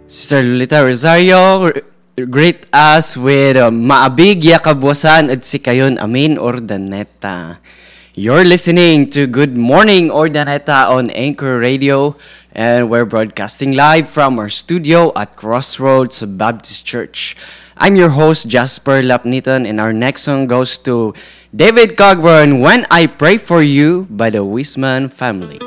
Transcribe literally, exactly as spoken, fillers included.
Sister Lolita Rosario, greet us with uh, maabig ya kabwasan at si kayon amin Ordaneta. You're listening to Good Morning Ordaneta on Anchor Radio, and we're broadcasting live from our studio at Crossroads Baptist Church. I'm your host, Jasper Lapniton, and our next song goes to David Cogburn, When I Pray For You by the Wisman Family.